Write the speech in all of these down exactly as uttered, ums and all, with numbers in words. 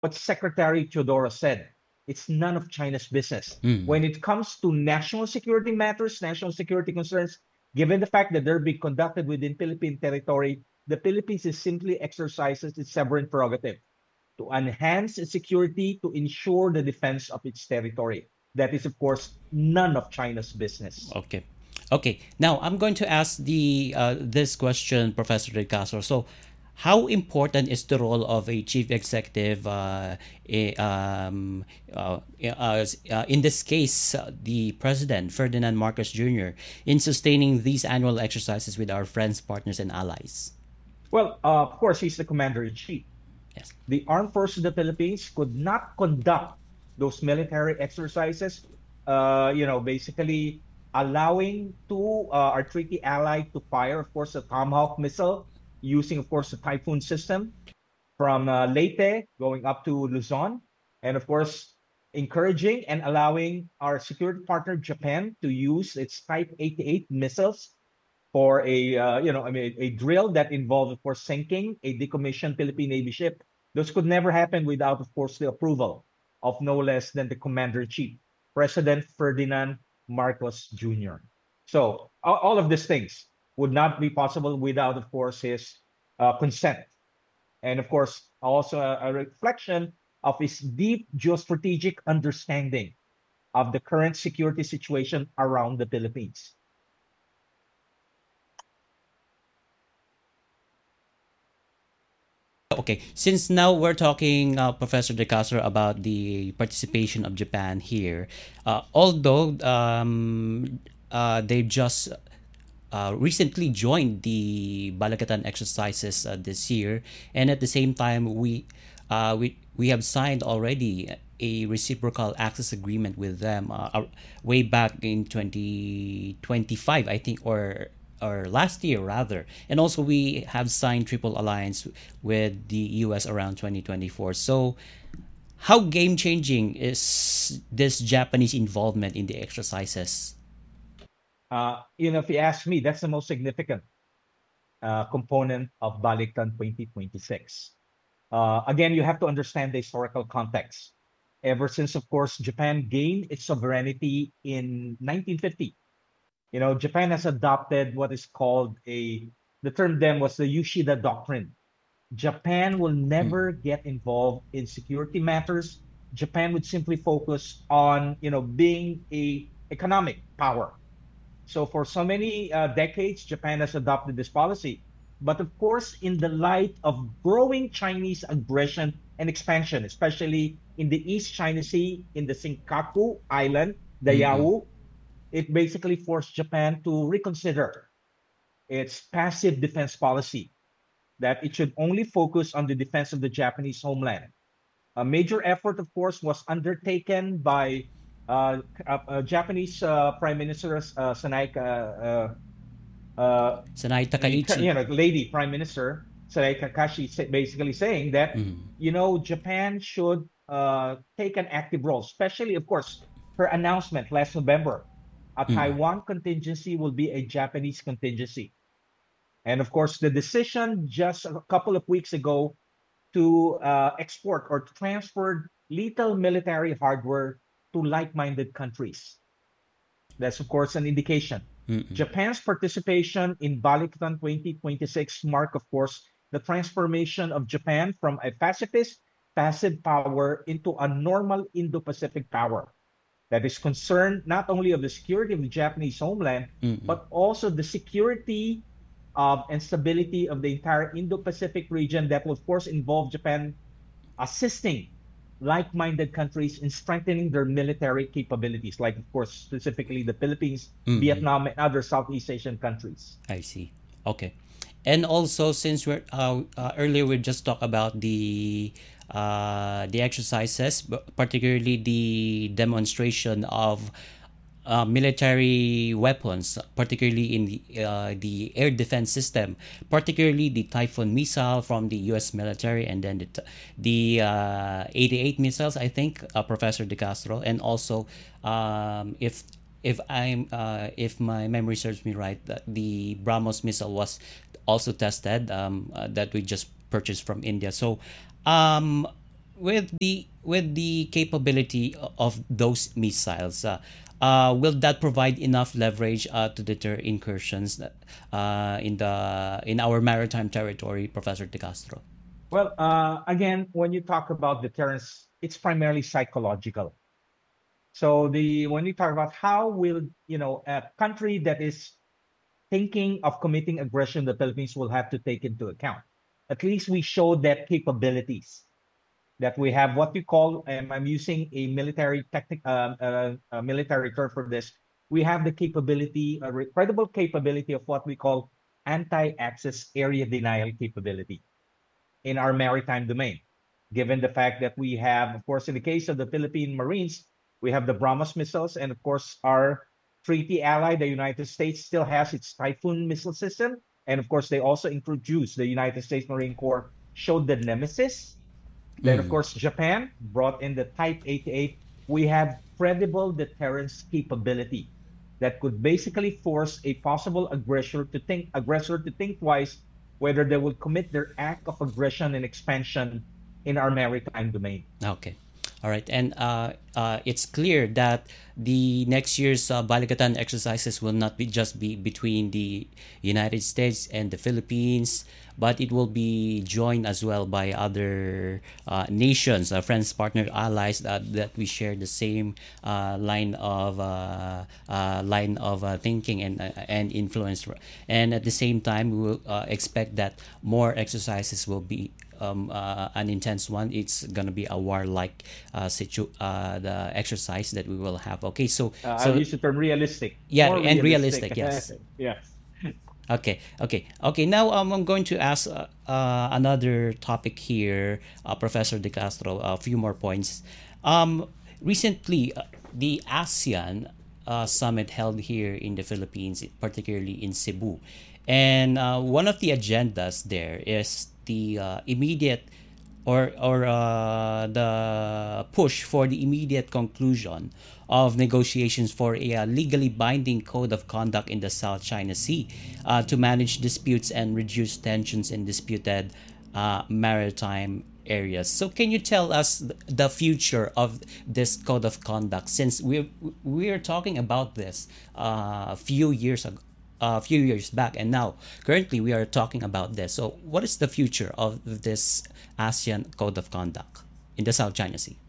what Secretary Teodoro said. It's none of China's business. Mm. When it comes to national security matters, national security concerns, given the fact that they're being conducted within Philippine territory, the Philippines is simply exercises its sovereign prerogative to enhance its security to ensure the defense of its territory. That is, of course, none of China's business. Okay. Okay. Now I'm going to ask the uh, this question, Professor De Castro. So, how important is the role of a chief executive? Uh, i- um, uh, uh, uh, in this case, uh, the president Ferdinand Marcos Junior in sustaining these annual exercises with our friends, partners, and allies. Well, uh, of course, he's the commander in chief. Yes. The armed forces of the Philippines could not conduct those military exercises, uh, you know, basically allowing to uh, our treaty ally to fire, of course, a Tomahawk missile using, of course, the Typhoon system from uh, Leyte going up to Luzon, and of course, encouraging and allowing our security partner Japan to use its Type eighty-eight missiles for a uh, you know I mean a drill that involved of course sinking a decommissioned Philippine Navy ship. Those could never happen without of course the approval of no less than the Commander in Chief, President Ferdinand Marcos Junior So all, all of these things would not be possible without of course his uh, consent, and of course also a, a reflection of his deep geostrategic understanding of the current security situation around the Philippines. Okay, since now we're talking, uh, Professor De Castro, about the participation of Japan here, uh, although um, uh, they just uh, recently joined the Balagatan exercises uh, this year, and at the same time, we uh, we we have signed already a reciprocal access agreement with them uh, uh, way back in twenty twenty-five, I think, or or last year rather. And also we have signed triple alliance with the U S around twenty twenty-four. So how game changing is this Japanese involvement in the exercises? Uh, you know, if you ask me, that's the most significant uh, component of Baliktan twenty twenty-six. Uh, again, you have to understand the historical context. Ever since, of course, Japan gained its sovereignty in nineteen fifty, you know, Japan has adopted what is called a, the term then was the Yoshida Doctrine. Japan will Mm. never get involved in security matters. Japan would simply focus on, you know, being a economic power. So for so many uh, decades, Japan has adopted this policy. But of course, in the light of growing Chinese aggression and expansion, especially in the East China Sea, in the Senkaku Island, the Mm-mm. Yahoo, it basically forced Japan to reconsider its passive defense policy, that it should only focus on the defense of the Japanese homeland. A major effort, of course, was undertaken by uh, uh, uh, Japanese uh, Prime Minister uh, Sanai uh, uh, Sanai a Takaichi. you know lady prime minister Sarai Kakashi basically saying that Mm. you know Japan should uh, take an active role, especially of course her announcement last November, a Mm. Taiwan contingency will be a Japanese contingency, and of course the decision just a couple of weeks ago to uh, export or to transfer lethal military hardware to like-minded countries. That's, of course, an indication. Mm-mm. Japan's participation in Baliktan twenty twenty-six mark, of course, the transformation of Japan from a pacifist, passive power into a normal Indo-Pacific power that is concerned not only of the security of the Japanese homeland, Mm-mm. but also the security of and stability of the entire Indo-Pacific region that will, of course, involve Japan assisting like-minded countries in strengthening their military capabilities, like of course specifically the Philippines, Mm-mm. Vietnam, and other Southeast Asian countries. I see. Okay. And also, since we're uh, uh, earlier we just talked about the uh, the exercises, but particularly the demonstration of uh, military weapons, particularly in the uh, the air defense system, particularly the Typhoon missile from the U S military, and then the t- the uh, eighty-eight missiles, I think, uh, Professor De Castro, and also um, if if I'm uh, if my memory serves me right, that the BrahMos missile was also tested um, uh, that we just purchased from India. So, um, with the with the capability o- of those missiles, uh, uh, will that provide enough leverage uh, to deter incursions uh, in the in our maritime territory, Professor De Castro? Well, uh, again, when you talk about deterrence, it's primarily psychological. So the when we talk about how will you know a country that is thinking of committing aggression, the Philippines will have to take into account. At least we show that capabilities that we have what we call, and I'm using a military technic, uh, uh, uh, military term for this. We have the capability, a credible capability of what we call anti-access area denial capability in our maritime domain. Given the fact that we have, of course, in the case of the Philippine Marines, we have the BrahMos missiles, and of course, our treaty ally, the United States, still has its Typhoon missile system. And of course, they also introduced the United States Marine Corps showed the Nemesis. Then, of Mm. course, Japan brought in the Type eighty-eight. We have credible deterrence capability that could basically force a possible aggressor to think aggressor to think twice whether they will commit their act of aggression and expansion in our maritime domain. Okay. All right. And uh, uh, it's clear that the next year's uh, Balikatan exercises will not be just be between the United States and the Philippines, but it will be joined as well by other uh, nations, uh, friends, partner, allies that, that we share the same uh, line of uh, uh, line of uh, thinking and uh, and influence. And at the same time, we will uh, expect that more exercises will be um, uh, an intense one. It's gonna be a warlike uh, situ uh, the exercise that we will have. Okay, so Uh, I'll so use the term realistic, yeah, more and realistic. realistic, yes. Yes. Okay, okay, okay. Now um, I'm going to ask uh, uh, another topic here, uh, Professor De Castro. A few more points. Um, recently, uh, the ASEAN uh, summit held here in the Philippines, particularly in Cebu, and uh, one of the agendas there is the uh, immediate or or uh, the push for the immediate conclusion of negotiations for a uh, legally binding code of conduct in the South China Sea uh, to manage disputes and reduce tensions in disputed uh, maritime areas. So, can you tell us th- the future of this code of conduct? Since we we are talking about this uh, a few years ago, a few years back, and now currently we are talking about this. So, what is the future of this ASEAN Code of Conduct in the South China Sea?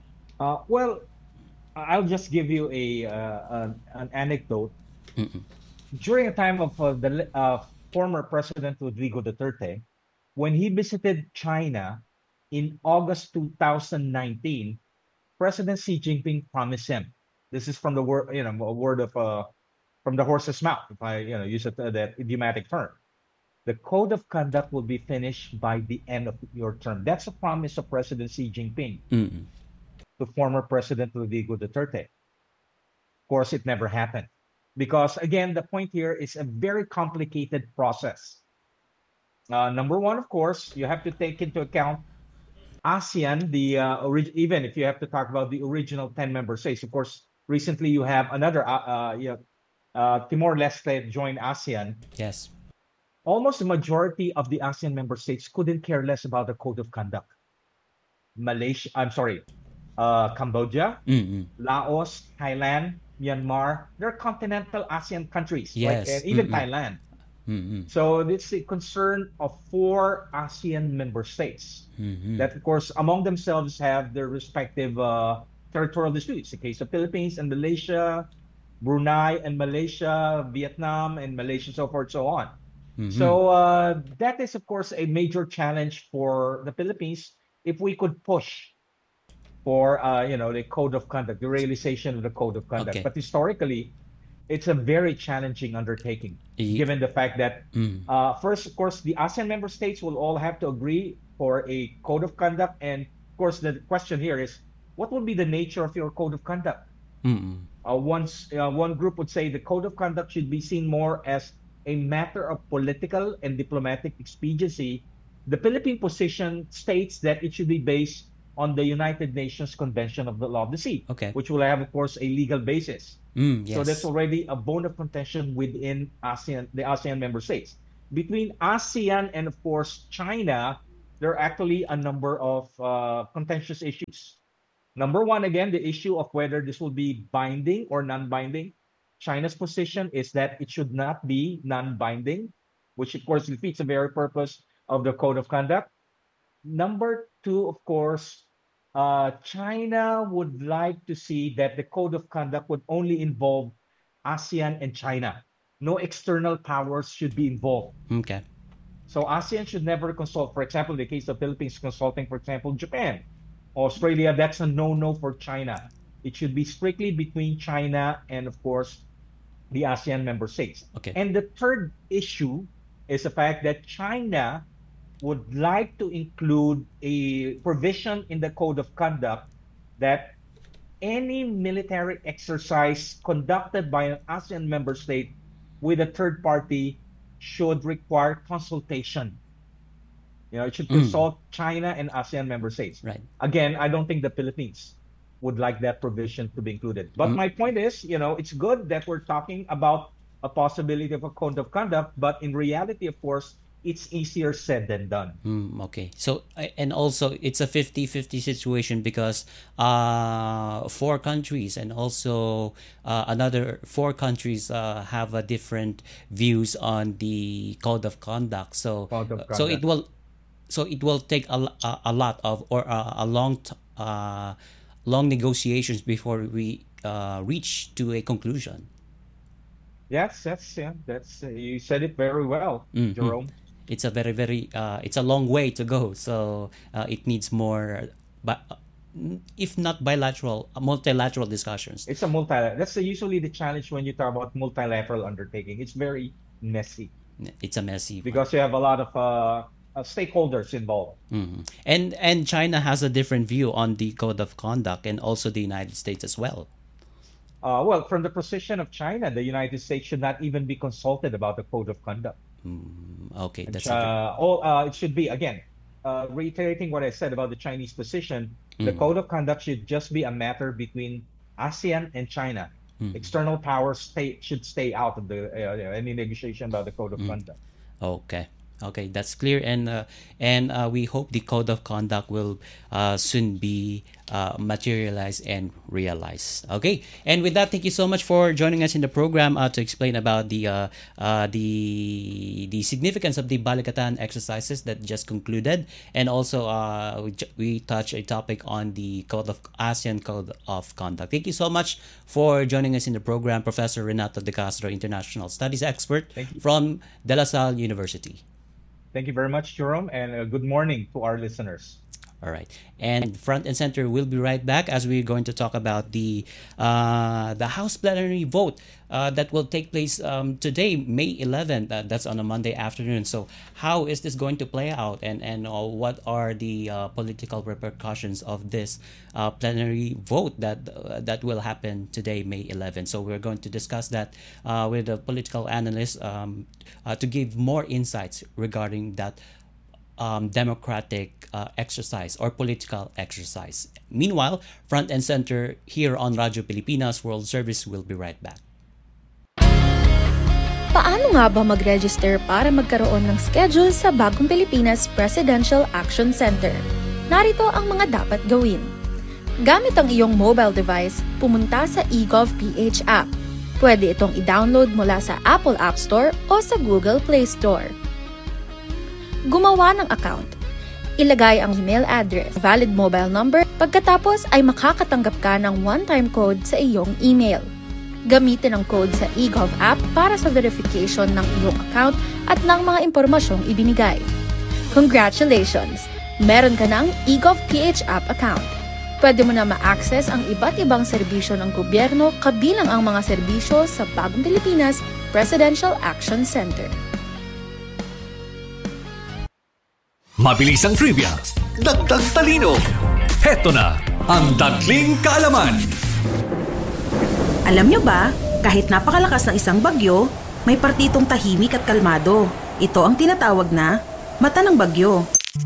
Uh, well, I'll just give you a uh, an, an anecdote. Mm-mm. During a time of uh, the uh, former President Rodrigo Duterte, when he visited China in August two thousand nineteen, President Xi Jinping promised him. This is from the word, you know, a word of uh, from the horse's mouth, if I, you know, use it, uh, that idiomatic term. The code of conduct will be finished by the end of your term. That's a promise of President Xi Jinping Mm-mm. to former President Rodrigo Duterte. Of course, it never happened because, again, the point here is a very complicated process. Uh, number one, of course, you have to take into account ASEAN, the uh, orig- even if you have to talk about the original ten member states. Of course, recently you have another, uh, uh, you know, uh, Timor Leste joined ASEAN. Yes. Almost the majority of the ASEAN member states couldn't care less about the code of conduct. Malaysia, I'm sorry, uh, Cambodia, Mm-mm. Laos, Thailand, Myanmar, they're continental ASEAN countries, like and Yes. even Mm-mm. Thailand. Mm-mm. So it's a concern of four ASEAN member states Mm-hmm. that, of course, among themselves have their respective uh, territorial disputes. The case of Philippines and Malaysia, Brunei and Malaysia, Vietnam and Malaysia, so forth, so on. Mm-hmm. So uh, that is, of course, a major challenge for the Philippines if we could push for, uh, you know, the code of conduct, the realization of the code of conduct. Okay. But historically, it's a very challenging undertaking, Y- given the fact that, mm. uh, first, of course, the ASEAN member states will all have to agree for a code of conduct. And of course, the question here is, what would be the nature of your code of conduct? Mm-mm. Uh, once uh, one group would say the code of conduct should be seen more as a matter of political and diplomatic expediency. The Philippine position states that it should be based on the United Nations Convention of the Law of the Sea, Okay. which will have, of course, a legal basis. Mm, So that's yes. already a bone of contention within ASEAN, the ASEAN member states. Between ASEAN and, of course, China, there are actually a number of uh, contentious issues. Number one, again, the issue of whether this will be binding or non-binding. China's position is that it should not be non-binding, which of course defeats the very purpose of the code of conduct. Number two, of course, uh, China would like to see that the code of conduct would only involve ASEAN and China. No external powers should be involved. Okay. So ASEAN should never consult. For example, in the case of Philippines consulting, for example, Japan, Australia, that's a no-no for China. It should be strictly between China and, of course, the ASEAN member states. Okay. And the third issue is the fact that China would like to include a provision in the code of conduct that any military exercise conducted by an ASEAN member state with a third party should require consultation. You know, it should consult mm. China and ASEAN member states. Right. Again, I don't think the Philippines would like that provision to be included. But mm. my point is, you know, it's good that we're talking about a possibility of a code of conduct, but in reality, of course, it's easier said than done. Mm, okay. So, and also it's a fifty-fifty situation because uh, four countries and also uh, another four countries uh, have a different views on the code of conduct. So, code of conduct. so it will, so it will take a, a, a lot of or a, a long, t- uh, long negotiations before we uh, reach to a conclusion. Yes, that's yeah, that's uh, you said it very well, mm-hmm. Jerome. It's a very, very, uh, it's a long way to go. So uh, it needs more, but if not bilateral, multilateral discussions. It's a multilateral. That's usually the challenge when you talk about multilateral undertaking. It's very messy. It's a messy because one. You have a lot of uh, uh, stakeholders involved. Mm-hmm. And and China has a different view on the code of conduct, and also the United States as well. Uh, well, from the position of China, the United States should not even be consulted about the code of conduct. Mm, okay, that's uh, all. Uh, it should be again uh, reiterating what I said about the Chinese position. Mm. The code of conduct should just be a matter between ASEAN and China. Mm. External powers stay should stay out of the uh, any negotiation about the code of mm. conduct. Okay. Okay, that's clear, and uh, and uh, we hope the code of conduct will uh, soon be uh, materialized and realized. Okay, and with that, thank you so much for joining us in the program uh, to explain about the uh, uh, the the significance of the Balikatan exercises that just concluded, and also uh, we we touch a topic on the code of ASEAN code of conduct. Thank you so much for joining us in the program, Professor Renato De Castro, international studies expert from De La Salle University. Thank you very much, Jerome, and uh, good morning to our listeners. All right, and Front and Center will be right back as we're going to talk about the uh, the House plenary vote uh, that will take place um, today, May eleventh. Uh, that's on a Monday afternoon. So, how is this going to play out, and and uh, what are the uh, political repercussions of this uh, plenary vote that uh, that will happen today, May eleventh? So, we're going to discuss that uh, with a political analyst um, uh, to give more insights regarding that. Um, democratic uh, exercise or political exercise. Meanwhile, Front and Center here on Radyo Pilipinas World Service will be right back. Paano nga ba mag-register para magkaroon ng schedule sa Bagong Pilipinas Presidential Action Center? Narito ang mga dapat gawin. Gamit ang iyong mobile device, pumunta sa eGovPH app. Pwede itong i-download mula sa Apple App Store o sa Google Play Store. Gumawa ng account. Ilagay ang email address, valid mobile number, pagkatapos ay makakatanggap ka ng one-time code sa iyong email. Gamitin ang code sa eGov app para sa verification ng iyong account at ng mga impormasyong ibinigay. Congratulations! Meron ka ng eGovPH app account. Pwede mo na ma-access ang iba't ibang serbisyo ng gobyerno kabilang ang mga serbisyo sa Bagong Pilipinas Presidential Action Center. Mabilis ang trivia, dagdag talino. Heto na ang Dagling Kaalaman. Alam nyo ba, kahit napakalakas ng isang bagyo, may partitong tahimik at kalmado. Ito ang tinatawag na mata ng bagyo.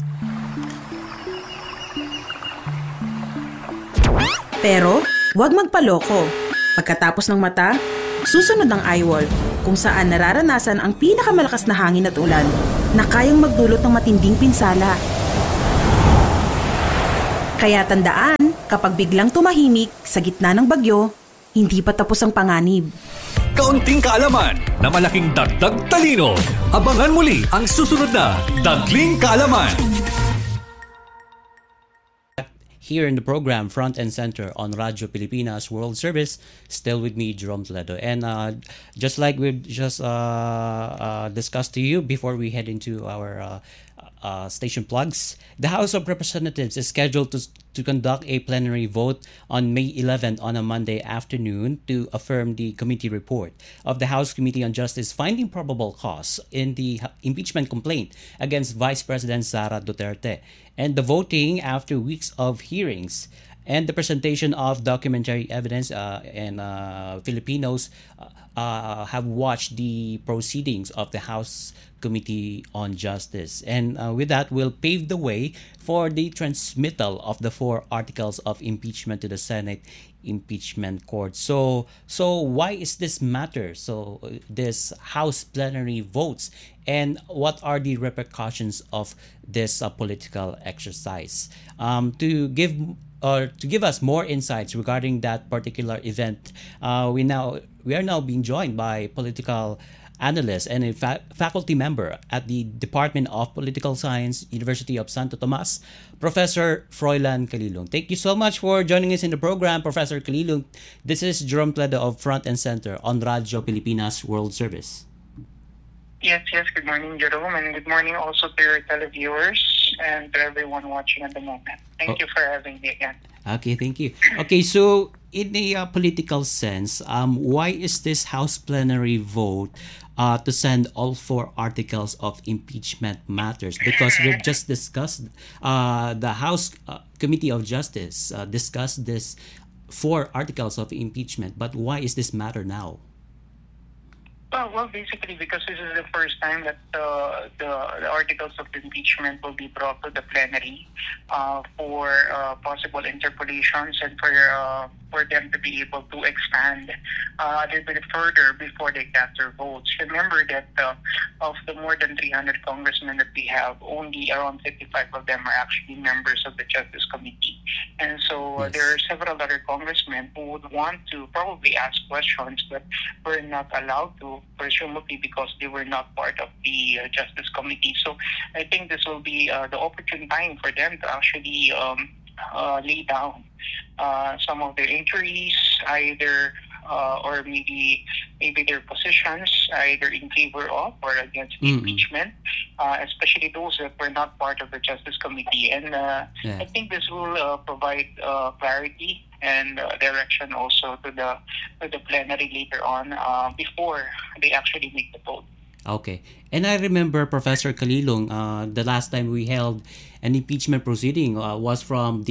Pero, huwag magpaloko. Pagkatapos ng mata, susunod ang eyewall, kung saan nararanasan ang pinakamalakas na hangin at ulan na kayang magdulot ng matinding pinsala. Kaya tandaan, kapag biglang tumahimik sa gitna ng bagyo, hindi pa tapos ang panganib. Kaunting kaalaman na malaking dagdag talino. Abangan muli ang susunod na Dagling Kaalaman. Here in the program, Front and Center on Radyo Pilipinas World Service, still with me, Jerome Toledo. And uh, just like we've just uh, uh, discussed to you before we head into our uh, uh, station plugs, the House of Representatives is scheduled to, to conduct a plenary vote on May eleventh on a Monday afternoon to affirm the committee report of the House Committee on Justice finding probable cause in the impeachment complaint against Vice President Sara Duterte, and the voting after weeks of hearings and the presentation of documentary evidence uh, and uh, Filipinos uh, uh, have watched the proceedings of the House Committee on Justice. And uh, with that, will pave the way for the transmittal of the four articles of impeachment to the Senate Impeachment Court. So, so why is this matter? So, uh, this House plenary votes, and what are the repercussions of this uh, political exercise? Um, to give or to give us more insights regarding that particular event, uh, we now we are now being joined by political analyst and a fa- faculty member at the Department of Political Science, University of Santo Tomas, Professor Froilan Calilong. Thank you so much for joining us in the program, Professor Calilong. This is Jerome Toledo of Front and Center on Radyo Pilipinas World Service. Yes, yes. Good morning, Jerome, and good morning also to your televiewers and to everyone watching at the moment. Thank oh. you for having me again. Okay, thank you. Okay, so in a uh, political sense, um, why is this House plenary vote uh, to send all four articles of impeachment matters? Because we've just discussed, uh, the House uh, Committee of Justice uh, discussed this four articles of impeachment, but why is this matter now? Well, well, basically because this is the first time that uh, the, the articles of impeachment will be brought to the plenary uh, for uh, possible interpolations and for uh, for them to be able to expand uh, a little bit further before they cast their votes. Remember that uh, of the more than three hundred congressmen that we have, only around fifty-five of them are actually members of the Justice Committee. And so uh, Yes. there are several other congressmen who would want to probably ask questions, but were not allowed to, presumably because they were not part of the uh, Justice Committee. So I think this will be uh, the opportune time for them to actually um, uh, lay down uh, some of their inquiries, either uh, or maybe maybe their positions, either in favor of or against the Mm-mm. impeachment, uh, especially those that were not part of the Justice Committee. And uh, Yeah. I think this will uh, provide uh, clarity and uh, direction also to the to the plenary later on uh, before they actually make the vote. Okay. And I remember, Professor Calilong, uh, the last time we held an impeachment proceeding uh, was from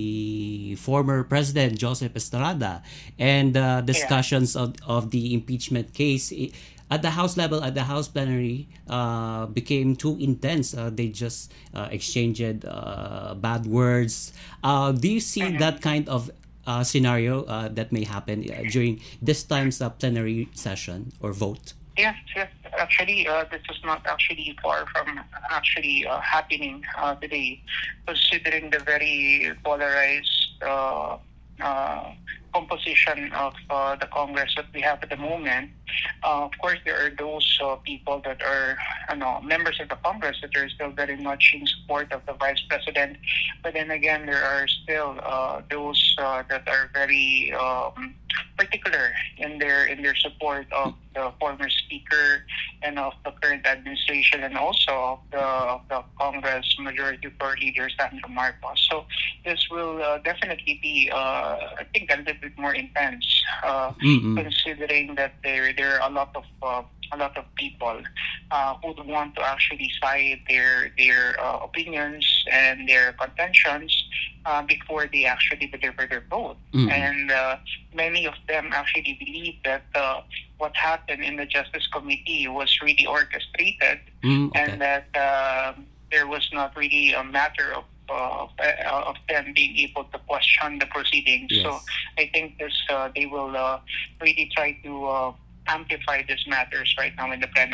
the former President Joseph Estrada, and uh, discussions of, of the impeachment case i- at the House level, at the House plenary, uh, became too intense. Uh, they just uh, exchanged uh, bad words. Uh, do you see that kind of uh, scenario uh, that may happen uh, during this time's uh, plenary session or vote? Yes, yes. Actually, uh, this is not actually far from actually uh, happening uh, today, considering the very polarized uh, uh, composition of uh, the Congress that we have at the moment. Uh, of course, there are those uh, people that are, you know, members of the Congress that are still very much in support of the Vice President. But then again, there are still uh, those uh, that are very um, particular in their in their support of the former Speaker and of the current administration, and also of the, of the Congress Majority Floor Leader Sandro Marcos. So this will uh, definitely be, uh, I think, a little bit more intense, uh, Mm-mm. considering that there there are a lot of uh, a lot of people uh, who would want to actually cite their their uh, opinions and their contentions uh, before they actually deliver their vote. Mm. And uh, many of them actually believe that uh, what happened in the Justice Committee was really orchestrated, Mm, okay. and that uh, there was not really a matter of uh, of, uh, of them being able to question the proceedings. Yes. So I think this uh, they will uh, really try to uh, amplify these matters right now in the plenary.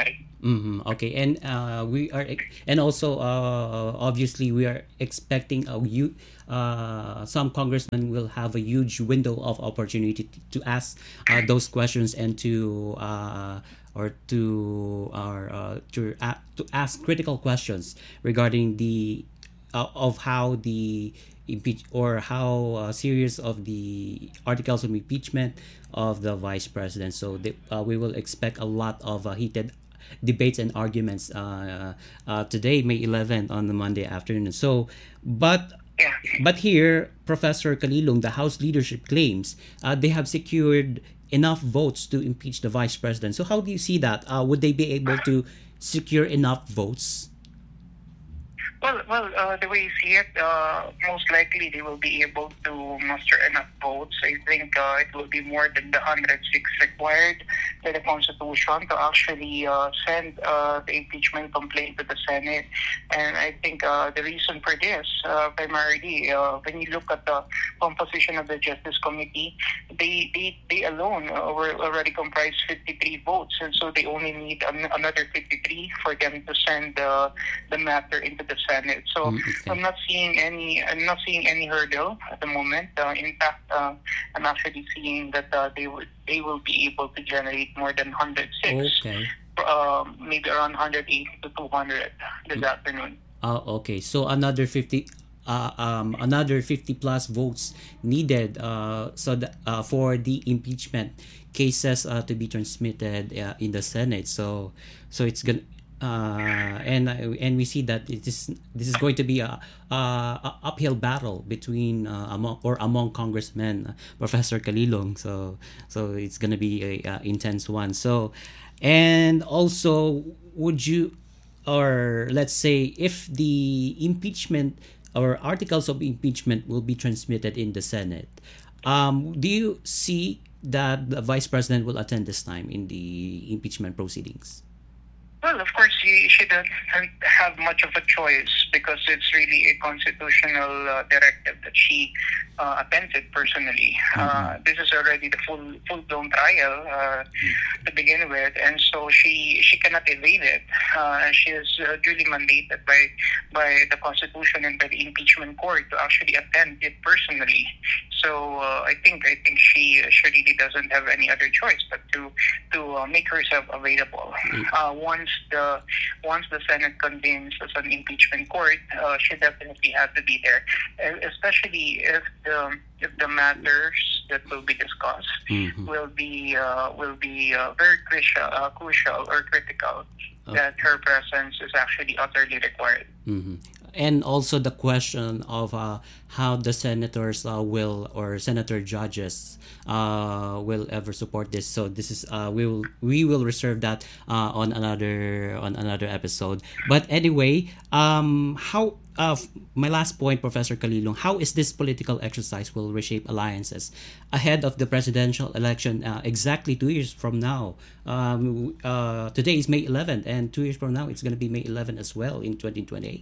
Mm-hmm. Okay, and uh, we are, ex- and also uh, obviously we are expecting a hu- uh, some congressmen will have a huge window of opportunity to, to ask uh, those questions and to uh, or to or uh, to a- to ask critical questions regarding the uh, of how the impeach or how uh, serious of the articles of impeachment of the vice president. So they, uh, we will expect a lot of uh, heated debates and arguments uh, uh, today, May eleventh, on the Monday afternoon. So, but Yeah. but here, Professor Kalilong, the House leadership claims uh, they have secured enough votes to impeach the vice president. So, how do you see that? Uh, would they be able to secure enough votes? Well, well, uh, the way you see it, uh, most likely they will be able to muster enough votes. I think uh, it will be more than the one hundred six required by the Constitution to actually uh, send uh, the impeachment complaint to the Senate. And I think uh, the reason for this, uh, primarily, uh, when you look at the composition of the Justice Committee, they they, they alone uh, were already comprised fifty-three votes, and so they only need an- another fifty-three for them to send uh, the matter into the Senate. So Mm, okay. I'm not seeing any. I'm not seeing any hurdle at the moment. Uh, in fact, uh, I'm actually seeing that uh, they would they will be able to generate more than one hundred six. Okay. Uh, maybe around one hundred eighty to two hundred this afternoon. Uh, okay. So another fifty. Uh, um, another fifty plus votes needed uh, so that, uh, for the impeachment cases uh, to be transmitted uh, in the Senate. So so it's gonna uh, and uh, and we see that it is this is going to be a, a, a uphill battle between uh, among or among congressmen, uh, Professor Kalilong. So so it's gonna be a, uh intense one. So and also would you or let's say if the impeachment or articles of impeachment will be transmitted in the Senate, um, do you see that the vice president will attend this time in the impeachment proceedings? Well, of course, you shouldn't have much of a choice because it's really a constitutional uh, directive that she uh, attended personally. Uh, this is already the full full blown trial uh, to begin with, and so she she cannot evade it. Uh, she is uh, duly mandated by by the Constitution and by the impeachment court to actually attend it personally. So uh, I think I think she she really doesn't have any other choice but to to uh, make herself available. Uh, once the once the Senate convenes as an impeachment court, uh, she definitely has to be there, e- especially if the if the matters that will be discussed Mhm. will be uh, will be uh, very crucial, uh, crucial or critical. That her presence is actually utterly required. Mhm. And also the question of uh, how the senators uh, will or senator judges uh, will ever support this. So this is uh, we will we will reserve that uh, on another on another episode. But anyway, um, how uh, f- my last point, Professor Kalilong, how is this political exercise will reshape alliances ahead of the presidential election uh, exactly two years from now? Um, uh, today is May eleventh, and two years from now it's going to be May eleventh as well in twenty twenty-eight.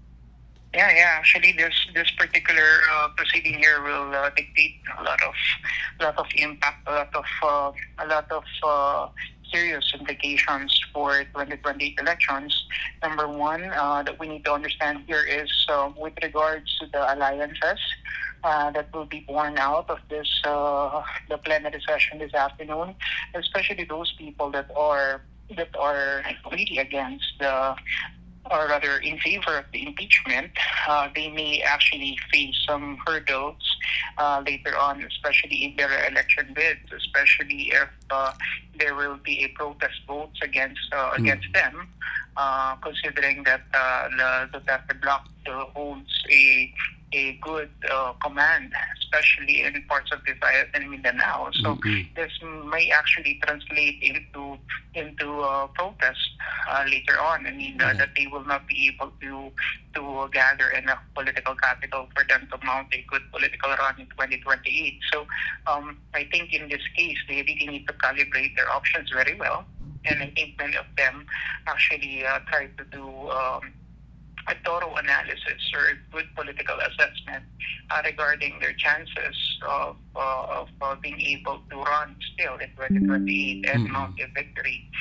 Yeah, yeah. Actually, this this particular uh, proceeding here will uh, dictate a lot of lot of impact, a lot of uh, a lot of uh, serious implications for twenty twenty-eight elections. Number one, uh, that we need to understand here is uh, with regards to the alliances uh, that will be born out of this uh, the plenary session this afternoon, especially those people that are that are really against the or rather in favor of the impeachment, uh, they may actually face some hurdles uh, later on, especially in their election bids, especially if uh, there will be a protest votes against uh, against them, uh, considering that uh, the Duterte bloc uh, holds a a good uh, command, especially in parts of Visayas and Mindanao. So Mhm. this may actually translate into into uh, protest uh, later on. I mean uh, Yeah. that they will not be able to to gather enough political capital for them to mount a good political run in twenty twenty-eight. So um, I think in this case they really need to calibrate their options very well, and I think many of them actually uh, try to do. Um, a thorough analysis or a good political assessment uh, regarding their chances of, uh, of uh, being able to run still in twenty twenty-eight and Mhm. mount a victory. Because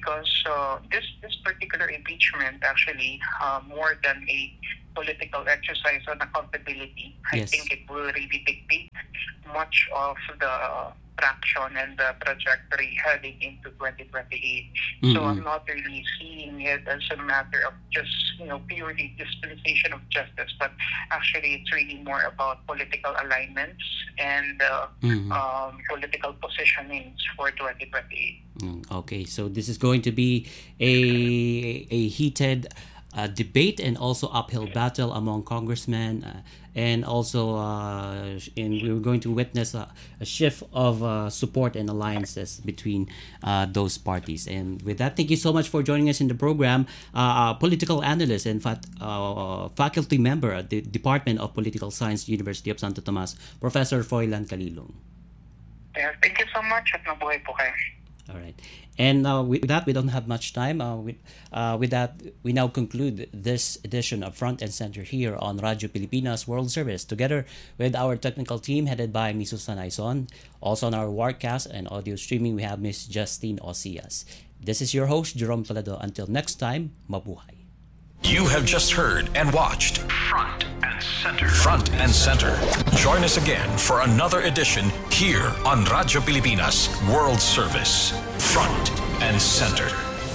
because uh, this this particular impeachment actually uh, more than a political exercise on accountability. Yes. I think it will really dictate much of the traction and the trajectory heading into twenty twenty-eight. Mm-hmm. So I'm not really seeing it as a matter of just, you know, purely dispensation of justice, but actually it's really more about political alignments and uh, Mm-hmm. um, political positionings for twenty twenty-eight. Mm, Okay, so this is going to be a a heated uh, debate and also uphill battle among congressmen, uh, and also uh, and we're going to witness a, a shift of uh, support and alliances between uh, those parties. And with that, thank you so much for joining us in the program, uh, political analyst and fat, uh, faculty member at the Department of Political Science, University of Santo Tomas, Professor Froilan Calilong. Yeah, thank you so much at mabuhay po kayo. All right. And uh, with that, we don't have much time. Uh, with, uh, with that, we now conclude this edition of Front and Center here on Radyo Pilipinas World Service, together with our technical team headed by Miss Susan Aizon. Also on our Warcast and audio streaming, we have Miss Justine Osias. This is your host, Jerome Toledo. Until next time, mabuhay. You have just heard and watched Front and Center. Front and Center. Join us again for another edition here on Radyo Pilipinas World Service. Front and Center.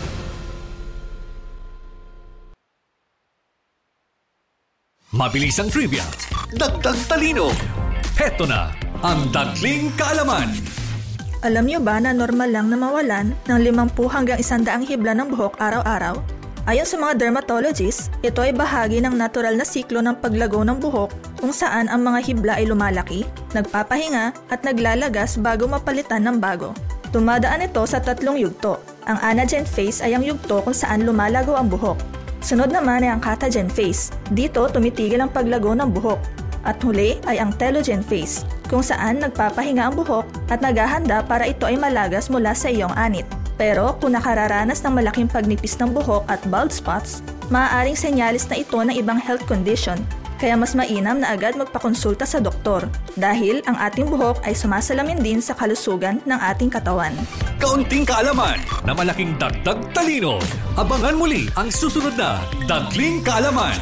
Mabilis ang trivia, dagdag talino. Heto na ang Dagling Kaalaman. Alam niyo ba na normal lang na mawalan ng limampu hanggang isandaang hibla ng buhok araw-araw? Ayon sa mga dermatologists, ito ay bahagi ng natural na siklo ng paglago ng buhok kung saan ang mga hibla ay lumalaki, nagpapahinga at naglalagas bago mapalitan ng bago. Dumadaan ito sa tatlong yugto. Ang anagen phase ay ang yugto kung saan lumalago ang buhok. Sunod naman ay ang catagen phase. Dito tumitigil ang paglago ng buhok. At huli ay ang telogen phase, kung saan nagpapahinga ang buhok at naghahanda para ito ay malagas mula sa iyong anit. Pero kung nakararanas ng malaking pagnipis ng buhok at bald spots, maaaring senyalis na ito ng ibang health condition. Kaya mas mainam na agad magpakonsulta sa doktor dahil ang ating buhok ay sumasalamin din sa kalusugan ng ating katawan. Kaunting kaalaman na malaking dagdag talino. Abangan muli ang susunod na Dagling Kaalaman.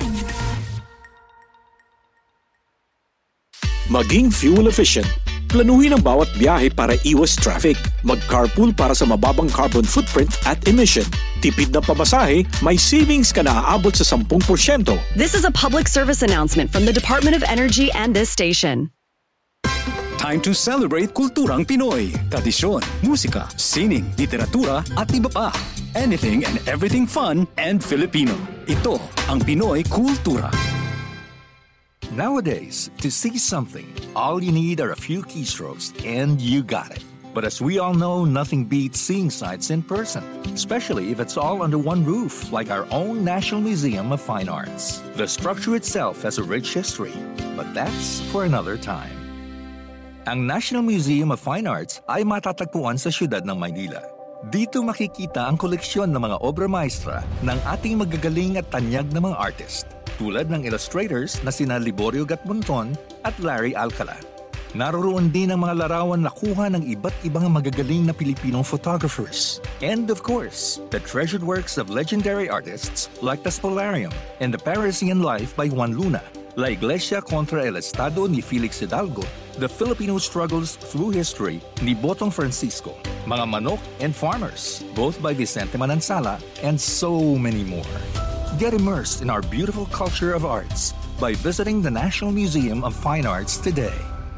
Maging fuel efficient. Planuhin ang bawat biyahe para iwas traffic. Mag-carpool para sa mababang carbon footprint at emission. Tipid na pamasahe, may savings ka na aabot sa ten percent. This is a public service announcement from the Department of Energy and this station. Time to celebrate kulturang Pinoy. Tradisyon, musika, sining, literatura at iba pa. Anything and everything fun and Filipino. Ito ang Pinoy Kultura. Nowadays, to see something, all you need are a few keystrokes and you got it. But as we all know, nothing beats seeing sights in person, especially if it's all under one roof, like our own National Museum of Fine Arts. The structure itself has a rich history, but that's for another time. Ang National Museum of Fine Arts ay matatagpuan sa siyudad ng Maynila. Dito makikita ang koleksyon ng mga obra maestra ng ating magagaling at tanyag na mga artist, tulad ng illustrators na sina Liborio Gatmonton at Larry Alcala. Naroroon din ang mga larawan na kuha ng iba't ibang magagaling na Pilipinong photographers. And of course, the treasured works of legendary artists like the Spolarium and the Parisian Life by Juan Luna, La Iglesia contra el Estado ni Felix Hidalgo, The Filipino Struggles Through History ni Botong Francisco, Mga Manok and Farmers, both by Vicente Manansala, and so many more. Get immersed in our beautiful culture of arts by visiting the National Museum of Fine Arts today.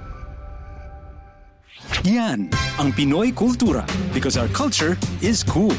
Yan ang Pinoy Kultura, because our culture is cool.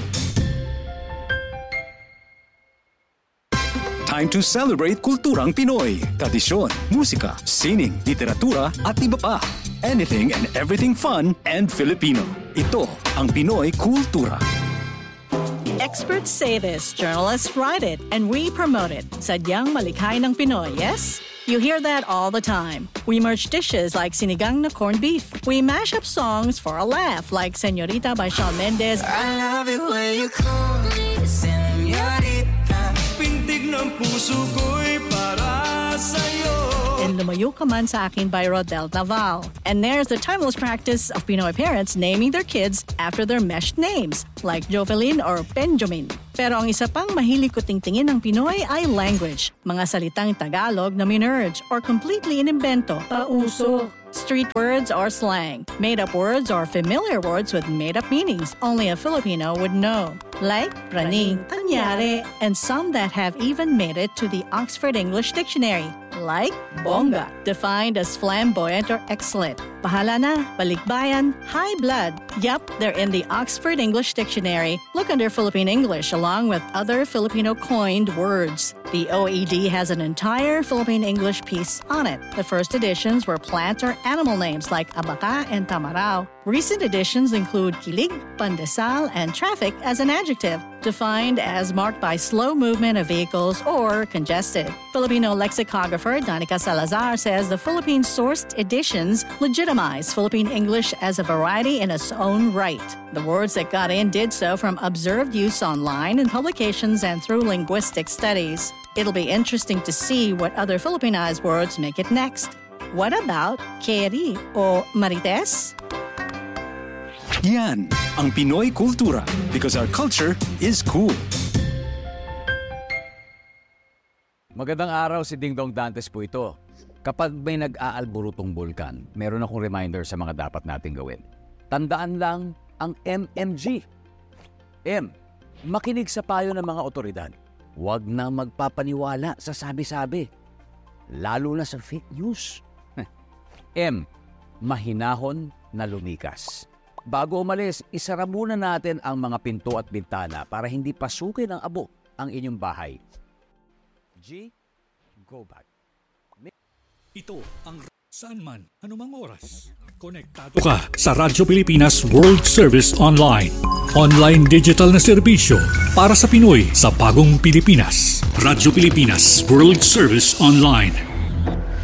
Time to celebrate kulturang Pinoy. Tradisyon, musika, sining, literatura at iba pa. Anything and everything fun and Filipino. Ito ang Pinoy Kultura. Experts say this, journalists write it, and we promote it. Sadyang malikhay ng Pinoy, yes? You hear that all the time. We merge dishes like sinigang na corned beef. We mash up songs for a laugh like Señorita by Shawn Mendes. I love it when you call me Señorita. Pintig ng puso ko'y para sa'yo. In the Lumayo Ka Man Sa Akin by Rodel Naval. And there's the timeless practice of Pinoy parents naming their kids after their meshed names, like Jovelyn or Benjamin. Pero ang isa pang mahilig ko tingtingin ng Pinoy ay language. Mga salitang Tagalog na minerge or completely inimbento. Pauso. Street words or slang, made-up words or familiar words with made-up meanings only a Filipino would know, like praning, tanyari, and some that have even made it to the Oxford English Dictionary, like bongga, defined as flamboyant or excellent. Bahala na, balikbayan, high blood. Yup, they're in the Oxford English Dictionary. Look under Philippine English along with other Filipino-coined words. The O E D has an entire Philippine English piece on it. The first editions were plant or animal names like abaca and tamarao. Recent editions include kilig, pandesal, and traffic as an adjective, defined as marked by slow movement of vehicles or congested. Filipino lexicographer Danica Salazar says the Philippine-sourced editions legitimize Philippine English as a variety in its own right. The words that got in did so from observed use online in publications and through linguistic studies. It'll be interesting to see what other Filipinized words make it next. What about Keri o Marites? Yan ang Pinoy Kultura, because our culture is cool. Magandang araw, si Ding Dong Dantes po ito. Kapag may nag-aalborotong bulkan, meron akong reminder sa mga dapat nating gawin. Tandaan lang ang M M G. M. Makinig sa payo ng mga otoridad. Huwag na magpapaniwala sa sabi-sabi, lalo na sa fake news. M. Mahinahon na lumikas. Bago umalis, isara muna natin ang mga pinto at bintana para hindi pasukin ng abo ang inyong bahay. G. Go back. Ito ang saan man, anumang oras. Konektado ka sa Radyo Pilipinas World Service Online. Online digital na serbisyo para sa Pinoy sa bagong Pilipinas. Radyo Pilipinas World Service Online.